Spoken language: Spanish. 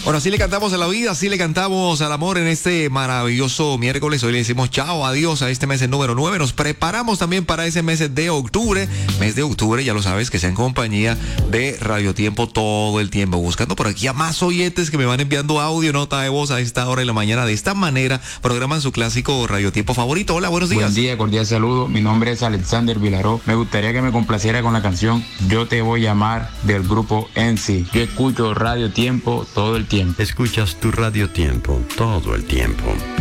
Bueno, así le cantamos a la vida, así le cantamos al amor en este maravilloso miércoles. Hoy le decimos chao, adiós a este mes el número 9. Nos preparamos también para ese mes de octubre. Mes de octubre, ya lo sabes, que sea en compañía de Radio Tiempo todo el tiempo. Buscando por aquí a más oyentes que me van enviando audio, nota de voz a esta hora de la mañana. De esta manera programan su clásico Radio Tiempo favorito. Hola, buenos días. Buen día, cordial saludo. Mi nombre es Alexander Vilaró. Me gustaría que me complaciera con la canción Yo te voy a amar del grupo NC. Yo escucho Radio Tiempo todo el tiempo. Escuchas tu Radio Tiempo todo el tiempo.